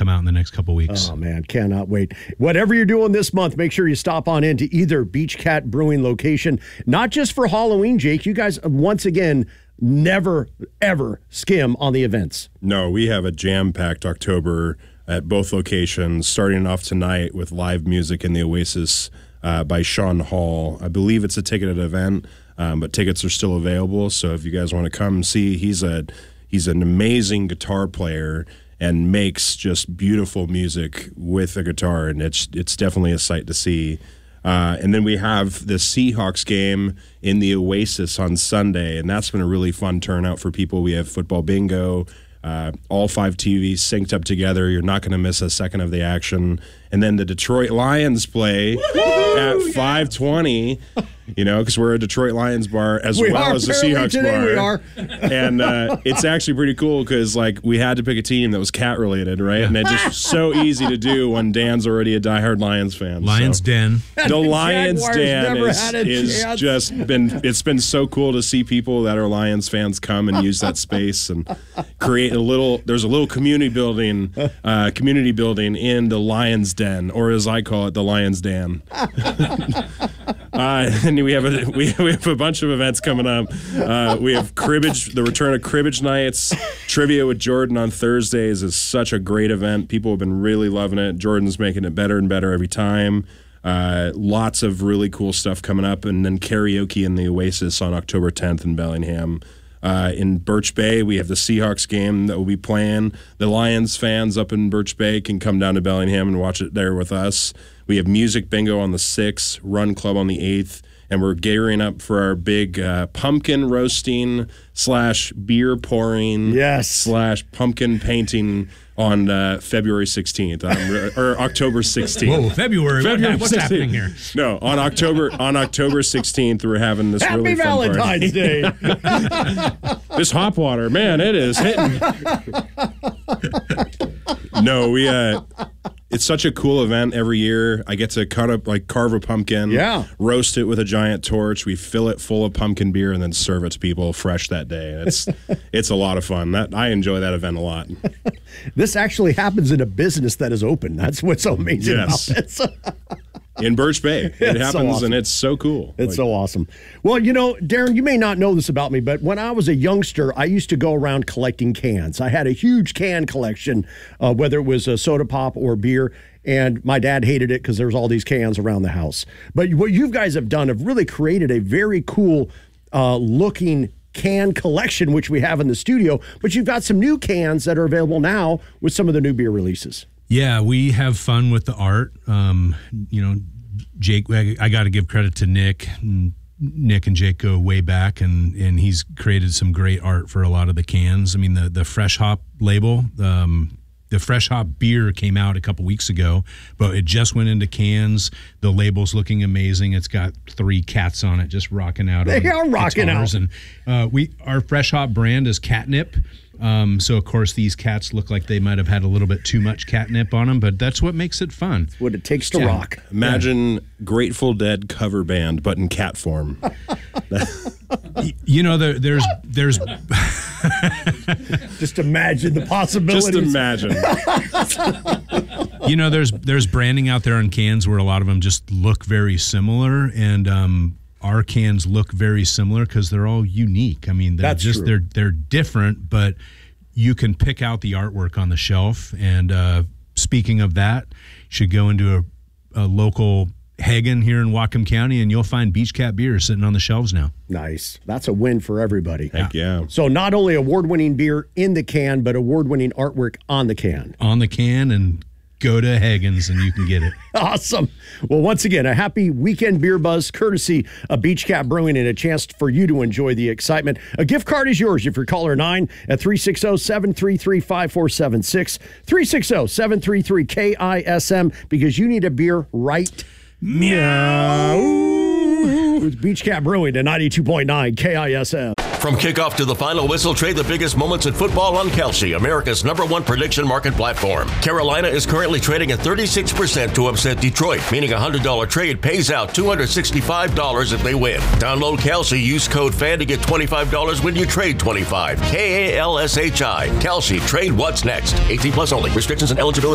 come out in the next couple weeks. Oh, man, cannot wait. Whatever you're doing this month, make sure you stop on into either Beach Cat Brewing location, not just for Halloween, Jake. You guys, once again, never, ever skim on the events. No, we have a jam-packed October at both locations, starting off tonight with live music in the Oasis by Sean Hall. I believe it's a ticketed event, but tickets are still available. So if you guys want to come see, he's an amazing guitar player and makes just beautiful music with a guitar, and it's definitely a sight to see. And then we have the Seahawks game in the Oasis on Sunday, and that's been a really fun turnout for people. We have football bingo, all 5 TVs synced up together. You're not going to miss a second of the action. And then the Detroit Lions play at 5:20, because we're a Detroit Lions bar as well as a Seahawks bar. We are. And it's actually pretty cool because, we had to pick a team that was cat-related, right? And it's just so easy to do when Dan's already a diehard Lions fan. Lions Den. The Lions Den is just it's been so cool to see people that are Lions fans come and use that space and create there's a little community building in the Lions Den, or as I call it, the Lions Dan. And we have a bunch of events coming up. We have the return of Cribbage Nights. Trivia with Jordan on Thursdays is such a great event. People have been really loving it. Jordan's making it better and better every time. Lots of really cool stuff coming up. And then karaoke in the Oasis on October 10th in Bellingham. In Birch Bay, we have the Seahawks game that we'll be playing. The Lions fans up in Birch Bay can come down to Bellingham and watch it there with us. We have music bingo on the 6th, Run Club on the 8th, and we're gearing up for our big pumpkin roasting / beer pouring / pumpkin painting on February 16th, or October 16th. Whoa, February what's 16th. Happening here? No, on October 16th, we're having this Happy really fun Valentine's Day. This hop water, man, it is hitting. No, it's such a cool event every year. I get to carve a pumpkin, roast it with a giant torch. We fill it full of pumpkin beer and then serve it to people fresh that day. It's a lot of fun. I enjoy that event a lot. This actually happens in a business that is open. That's what's so amazing about this. In Birch Bay. It happens, so awesome. And it's so cool. It's so awesome. Well, Darren, you may not know this about me, but when I was a youngster, I used to go around collecting cans. I had a huge can collection, whether it was a soda pop or beer, and my dad hated it because there was all these cans around the house. But what you guys have done have really created a very cool looking can collection, which we have in the studio, but you've got some new cans that are available now with some of the new beer releases. Yeah, we have fun with the art. Jake, I got to give credit to Nick. Nick and Jake go way back, and he's created some great art for a lot of the cans. I mean, the Fresh Hop label, the Fresh Hop beer came out a couple weeks ago, but it just went into cans. The label's looking amazing. It's got 3 cats on it, just rocking out. They are rocking out. And our Fresh Hop brand is catnip. So, of course, these cats look like they might have had a little bit too much catnip on them, but that's what makes it fun. It's what it takes to rock. Imagine Grateful Dead cover band, but in cat form. There's Just imagine the possibilities. Just imagine. There's branding out there on cans where a lot of them just look very similar, and our cans look very similar because they're all unique. I mean, they're different, but you can pick out the artwork on the shelf. And speaking of that, you should go into a local Hagen here in Whatcom County, and you'll find Beach Cat beer sitting on the shelves now. Nice. That's a win for everybody. Heck yeah. So not only award-winning beer in the can, but award-winning artwork on the can. On the can, and go to Hagen's and you can get it. Awesome. Well, once again, a happy weekend beer buzz courtesy of Beach Cat Brewing, and a chance for you to enjoy the excitement. A gift card is yours if you're caller 9 at 360-733-5476, 360-733-KISM, because you need a beer right now. With Beach Cat Brewing at 92.9 KISM. From kickoff to the final whistle, trade the biggest moments in football on Kelsey, America's #1 prediction market platform. Carolina is currently trading at 36% to upset Detroit, meaning a $100 trade pays out $265 if they win. Download Kelsey, use code FAN to get $25 when you trade 25. KALSHI. Kelsey, trade what's next. 18 plus only. Restrictions and eligibility